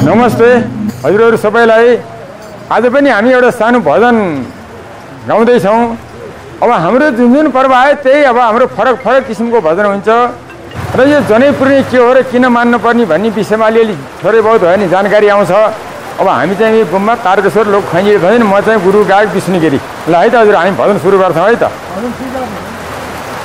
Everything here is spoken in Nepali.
नमस्ते हजुरहरू सबैलाई। आज पनि हामी एउटा सानो भजन गाउँदैछौँ। अब हाम्रो जुन जुन पर्व आयो त्यही अब हाम्रो फरक फरक किसिमको भजन हुन्छ र यो जनै पुर्ने के हो र किन मान्नुपर्ने भन्ने विषयमा अलिअलि थोरै बहुत भयो भने जानकारी आउँछ। अब हामी चाहिँ गुम्बा तारकेश्वर लोक खैँजी म चाहिँ गुरु गायक विष्णु गिरी। ल है त हजुर हामी भजन सुरु गर्छौँ है त।